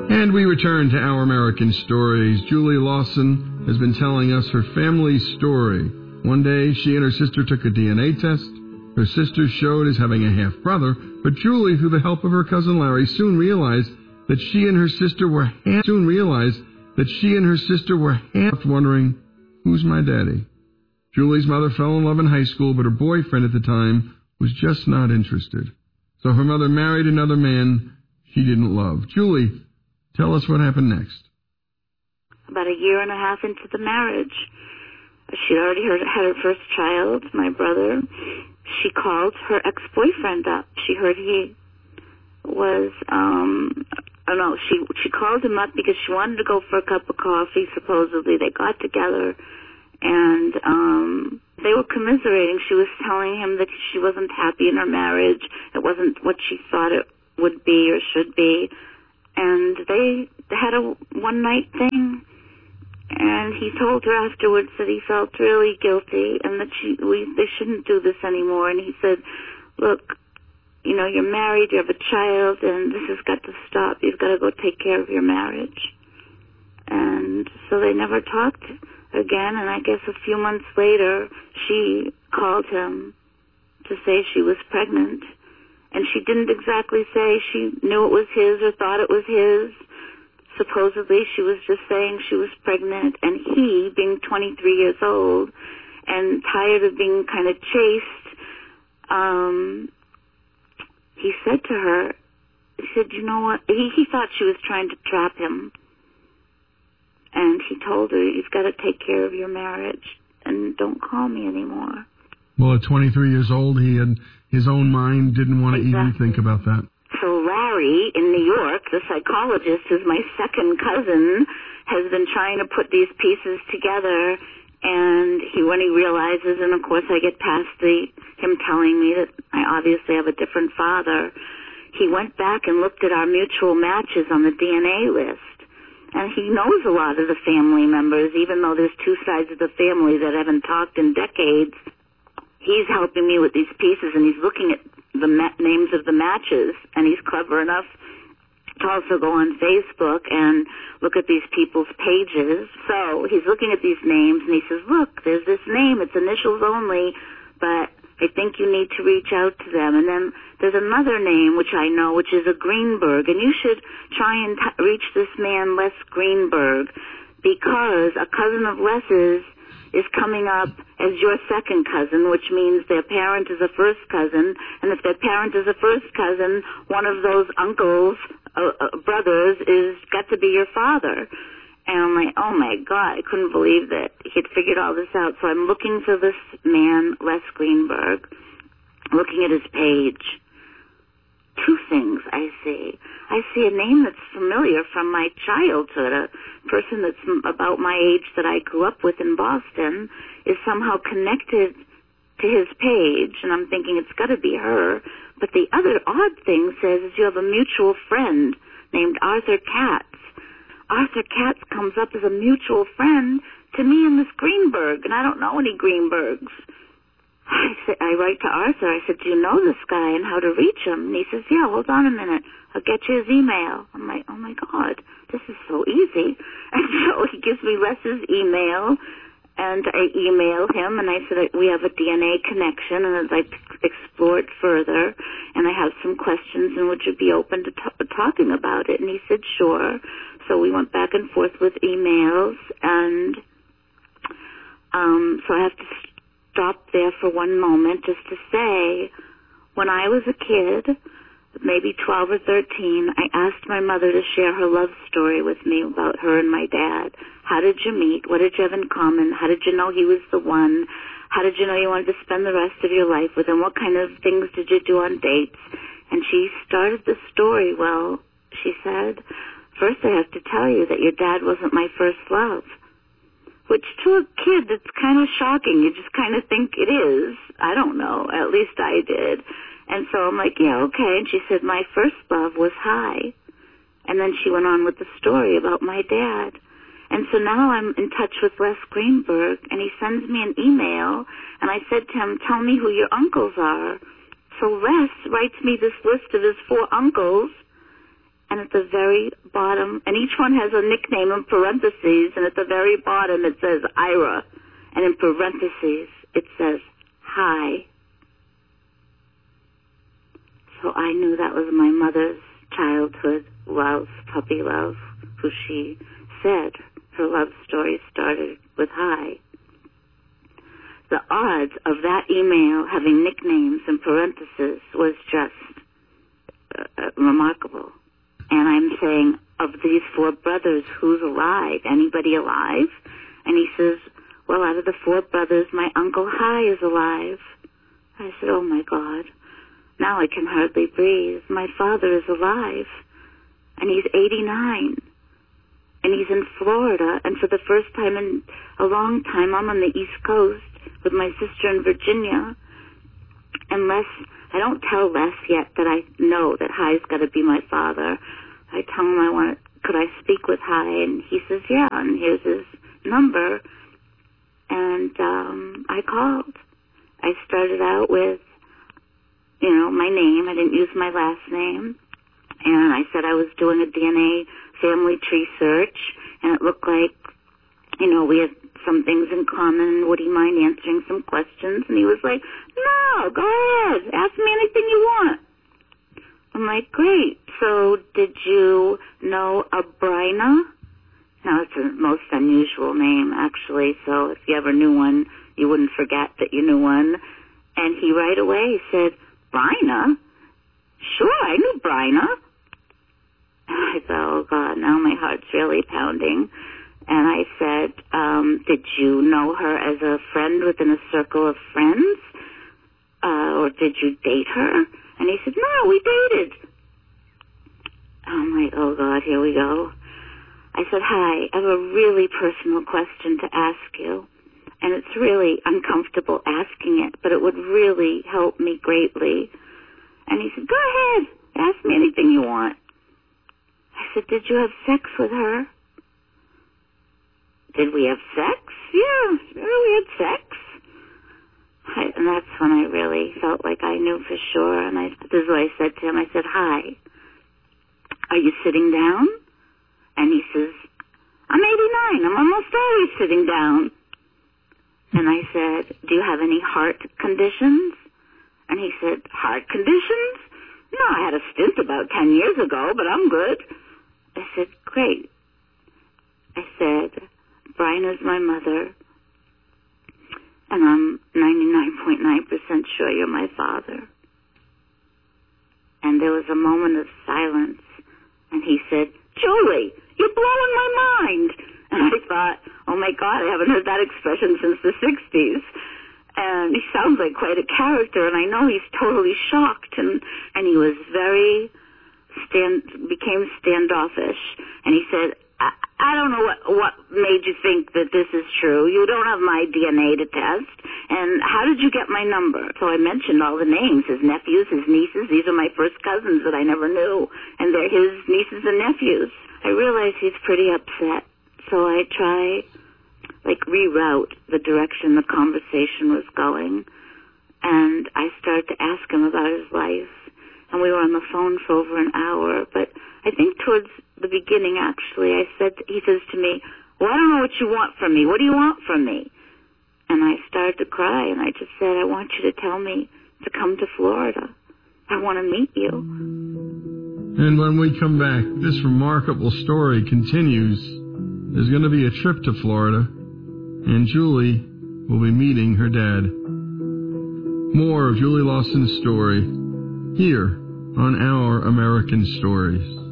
And we return to Our American Stories. Julie Lawson has been telling us her family story. One day, she and her sister took a DNA test. Her sister showed as having a half-brother, but Julie, through the help of her cousin Larry, soon realized that she and her sister were wondering, who's my daddy? Julie's mother fell in love in high school, but her boyfriend at the time was just not interested. So her mother married another man she didn't love. Julie, tell us what happened next. About a year and a half into the marriage, she'd already had her first child, my brother. She called her ex-boyfriend up. She heard he was, she called him up because she wanted to go for a cup of coffee, supposedly. They got together, and they were commiserating. She was telling him that she wasn't happy in her marriage. It wasn't what she thought it would be or should be. And they had a one-night thing, and he told her afterwards that he felt really guilty and that they shouldn't do this anymore. And he said, look, you're married, you have a child, and this has got to stop. You've got to go take care of your marriage. And so they never talked again, and I guess a few months later, she called him to say she was pregnant. And she didn't exactly say she knew it was his or thought it was his. Supposedly, she was just saying she was pregnant, and he, being 23 years old and tired of being kind of chased, he said to her, he said, you know what? He thought she was trying to trap him. And he told her, you've got to take care of your marriage and don't call me anymore. Well, at 23 years old, he had his own mind, didn't want to even think about that. So Larry in New York, the psychologist, who's my second cousin, has been trying to put these pieces together. And when he realizes, and of course I get past him telling me that I obviously have a different father, he went back and looked at our mutual matches on the DNA list. And he knows a lot of the family members, even though there's two sides of the family that haven't talked in decades. He's helping me with these pieces, and he's looking at the names of the matches, and he's clever enough to also go on Facebook and look at these people's pages. So he's looking at these names, and he says, look, there's this name. It's initials only, but I think you need to reach out to them. And then there's another name, which I know, which is a Greenberg, and you should try and reach this man, Les Greenberg, because a cousin of Les's is coming up as your second cousin, which means their parent is a first cousin, and if their parent is a first cousin, one of those uncles, brothers, is got to be your father. And I'm like, oh my God, I couldn't believe that he'd figured all this out. So I'm looking for this man, Les Greenberg, looking at his page. Two things I see. I see a name that's familiar from my childhood. A person that's about my age that I grew up with in Boston is somehow connected to his page, and I'm thinking it's got to be her. But the other odd thing says is you have a mutual friend named Arthur Katz. Arthur Katz comes up as a mutual friend to me and this Greenberg, and I don't know any Greenbergs. I write to Arthur. I said, do you know this guy and how to reach him? And he says, yeah, hold on a minute. I'll get you his email. I'm like, oh, my God, this is so easy. And so he gives me Les's email, and I email him, and I said, we have a DNA connection, and I'd like to explore it further, and I have some questions, and would you be open to talking about it? And he said, sure. So we went back and forth with emails, and so I have to stop there for one moment just to say, when I was a kid, maybe 12 or 13, I asked my mother to share her love story with me about her and my dad. How did you meet? What did you have in common? How did you know he was the one? How did you know you wanted to spend the rest of your life with him? What kind of things did you do on dates? And she started the story, well, she said, first I have to tell you that your dad wasn't my first love. Which to a kid, that's kind of shocking. You just kind of think it is. I don't know. At least I did. And so I'm like, yeah, okay. And she said, my first love was High. And then she went on with the story about my dad. And so now I'm in touch with Les Greenberg, and he sends me an email, and I said to him, tell me who your uncles are. So Les writes me this list of his 4 uncles, and at the very bottom, and each one has a nickname in parentheses, and at the very bottom it says Ira, and in parentheses it says hi. So I knew that was my mother's childhood love, puppy love, who she said her love story started with hi. The odds of that email having nicknames in parentheses was just remarkable. And I'm saying, of these 4 brothers, who's alive? Anybody alive? And he says, well, out of the 4 brothers, my Uncle Hi is alive. I said, oh, my God. Now I can hardly breathe. My father is alive. And he's 89. And he's in Florida. And for the first time in a long time, I'm on the East Coast with my sister in Virginia. And I don't tell Les yet that I know that Hi's got to be my father. I tell him could I speak with Hi? And he says, yeah, and here's his number. And I called. I started out with, my name. I didn't use my last name. And I said I was doing a DNA family tree search, and it looked like, we had some things in common. Would he mind answering some questions? And he was like, no, go ahead. Ask me anything you want. I'm like, great. So did you know a Bryna? Now, it's the most unusual name, actually, so if you ever knew one, you wouldn't forget that you knew one. And he right away said, Bryna? Sure, I knew Bryna. I thought, oh, God, now my heart's really pounding. And I said, did you know her as a friend within a circle of friends? Or did you date her? And he said, no, we dated. I'm like, oh, God, here we go. I said, hi, I have a really personal question to ask you. And it's really uncomfortable asking it, but it would really help me greatly. And he said, go ahead, ask me anything you want. I said, did you have sex with her? Did we have sex? Yeah, we had sex. And that's when I really felt like I knew for sure. And this is what I said to him. I said, hi, are you sitting down? And he says, I'm 89. I'm almost always sitting down. And I said, do you have any heart conditions? And he said, heart conditions? No, I had a stint about 10 years ago, but I'm good. I said, great. I said, Bryna's my mother, and I'm 99.9% sure you're my father. And there was a moment of silence, and he said, Julie, you're blowing my mind. And I thought, oh, my God, I haven't heard that expression since the 60s. And he sounds like quite a character, and I know he's totally shocked. And he was became standoffish. And he said, I don't know what made you think that this is true. You don't have my DNA to test. And how did you get my number? So I mentioned all the names, his nephews, his nieces. These are my first cousins that I never knew. And they're his nieces and nephews. I realize he's pretty upset. So I try, reroute the direction the conversation was going. And I started to ask him about his life. And we were on the phone for over an hour. But I think towards the beginning, actually, he says to me, well, I don't know what you want from me. What do you want from me? And I started to cry, and I just said, I want you to tell me to come to Florida. I want to meet you. And when we come back, this remarkable story continues. There's going to be a trip to Florida, and Julie will be meeting her dad. More of Julie Lawson's story here on Our American Stories.